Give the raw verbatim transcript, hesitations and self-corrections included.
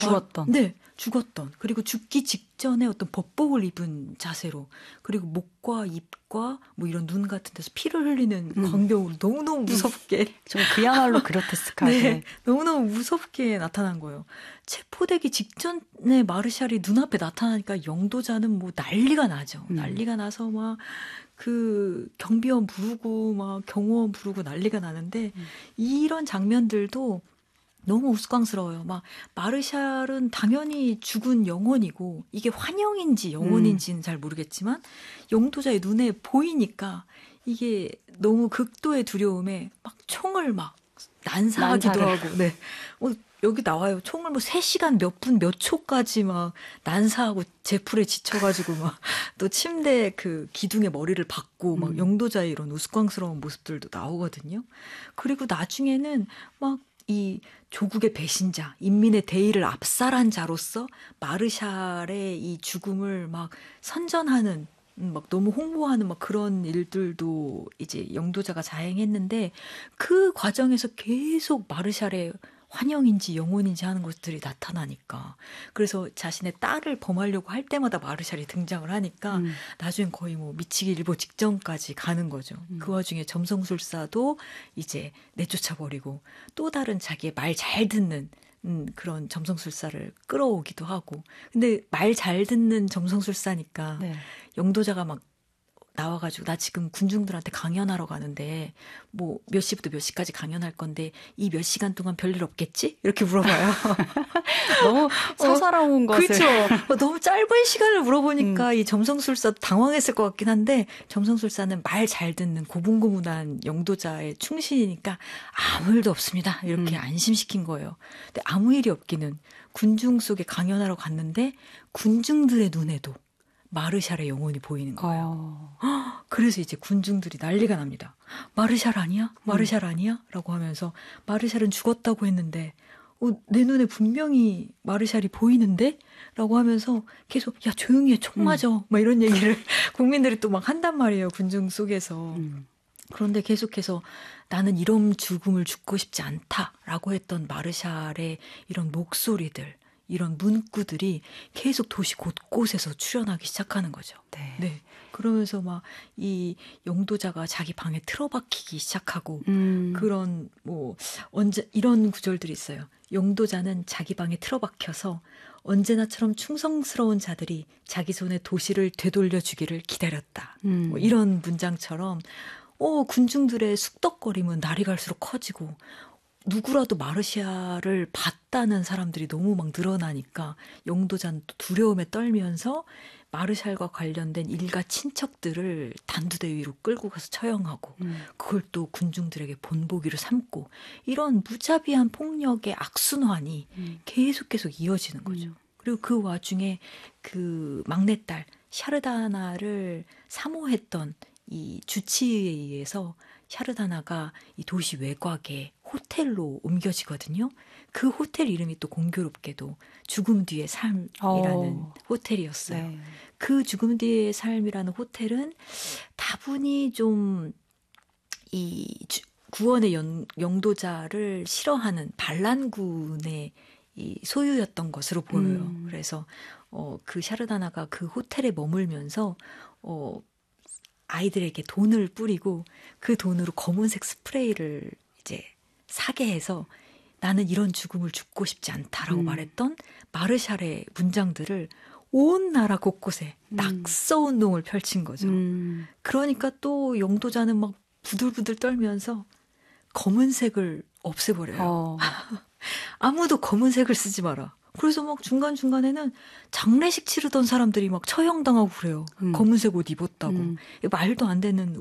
죽었던. 마, 네, 죽었던. 그리고 죽기 직전에 어떤 법복을 입은 자세로, 그리고 목과 입과 뭐 이런 눈 같은 데서 피를 흘리는 음. 광경으로 너무너무 무섭게. 좀 그야말로 그로테스크하게. 네, 너무너무 무섭게 나타난 거예요. 체포되기 직전에 마르샬이 눈앞에 나타나니까 영도자는 뭐 난리가 나죠. 음. 난리가 나서 막 그 경비원 부르고 막 경호원 부르고 난리가 나는데 음. 이런 장면들도 너무 우스꽝스러워요. 막 마르샬은 당연히 죽은 영혼이고 이게 환영인지 영혼인지는 음. 잘 모르겠지만 영도자의 눈에 보이니까 이게 너무 극도의 두려움에 막 총을 막 난사하기도 난사를. 하고. 네. 어, 여기 나와요. 총을 뭐 세 시간 몇 분 몇 초까지 막 난사하고 제풀에 지쳐가지고 막 또 침대 그 기둥에 머리를 박고 막 음. 영도자의 이런 우스꽝스러운 모습들도 나오거든요. 그리고 나중에는 막 이 조국의 배신자, 인민의 대의를 압살한 자로서 마르샬의 이 죽음을 막 선전하는, 막 너무 홍보하는 막 그런 일들도 이제 영도자가 자행했는데 그 과정에서 계속 마르샬의 환영인지 영혼인지 하는 것들이 나타나니까, 그래서 자신의 딸을 범하려고 할 때마다 마르샬이 등장을 하니까 음. 나중엔 거의 뭐 미치기 일보 직전까지 가는 거죠. 음. 그 와중에 점성술사도 이제 내쫓아버리고 또 다른 자기의 말 잘 듣는 음, 그런 점성술사를 끌어오기도 하고. 근데 말 잘 듣는 점성술사니까 네. 영도자가 막 나와가지고 나 지금 군중들한테 강연하러 가는데 뭐 몇 시부터 몇 시까지 강연할 건데 이 몇 시간 동안 별일 없겠지? 이렇게 물어봐요. 너무 사사로운 어, 것을. 그렇죠. 너무 짧은 시간을 물어보니까 음. 이 점성술사도 당황했을 것 같긴 한데 점성술사는 말 잘 듣는 고분고분한 영도자의 충신이니까 아무 일도 없습니다. 이렇게 음. 안심시킨 거예요. 근데 아무 일이 없기는 군중 속에 강연하러 갔는데 군중들의 눈에도 마르샬의 영혼이 보이는 거예요. 어. 그래서 이제 군중들이 난리가 납니다. 마르샬 아니야? 마르샬 아니야? 라고 하면서 마르샬은 죽었다고 했는데 어, 내 눈에 분명히 마르샬이 보이는데? 라고 하면서 계속 야 조용히 해, 총 맞아. 음. 막 이런 얘기를 국민들이 또 막 한단 말이에요. 군중 속에서. 음. 그런데 계속해서 나는 이런 죽음을 죽고 싶지 않다라고 했던 마르샬의 이런 목소리들, 이런 문구들이 계속 도시 곳곳에서 출현하기 시작하는 거죠. 네. 네. 그러면서 막 이 영도자가 자기 방에 틀어박히기 시작하고 음. 그런 뭐 언제 이런 구절들이 있어요. 영도자는 자기 방에 틀어박혀서 언제나처럼 충성스러운 자들이 자기 손에 도시를 되돌려 주기를 기다렸다. 음. 뭐 이런 문장처럼 어, 군중들의 쑥덕거림은 날이 갈수록 커지고 누구라도 마르샬을 봤다는 사람들이 너무 막 늘어나니까 영도자는 또 두려움에 떨면서 마르샬과 관련된 일가 친척들을 단두대 위로 끌고 가서 처형하고 음. 그걸 또 군중들에게 본보기로 삼고 이런 무자비한 폭력의 악순환이 음. 계속 계속 이어지는 거죠. 음. 그리고 그 와중에 그 막내딸 샤르다나를 사모했던 이 주치의에 의해서 샤르다나가 이 도시 외곽에 호텔로 옮겨지거든요. 그 호텔 이름이 또 공교롭게도 죽음 뒤의 삶이라는 오. 호텔이었어요. 네. 그 죽음 뒤의 삶이라는 호텔은 다분히 좀 이 구원의 연, 영도자를 싫어하는 반란군의 이 소유였던 것으로 보여요. 음. 그래서 어, 그 샤르다나가 그 호텔에 머물면서 어, 아이들에게 돈을 뿌리고 그 돈으로 검은색 스프레이를 이제 사게 해서 나는 이런 죽음을 죽고 싶지 않다라고 음. 말했던 마르샬의 문장들을 온 나라 곳곳에 음. 낙서운동을 펼친 거죠. 음. 그러니까 또 영도자는 막 부들부들 떨면서 검은색을 없애버려요. 어. 아무도 검은색을 쓰지 마라. 그래서 막 중간중간에는 장례식 치르던 사람들이 막 처형당하고 그래요. 음. 검은색 옷 입었다고. 음. 말도 안 되는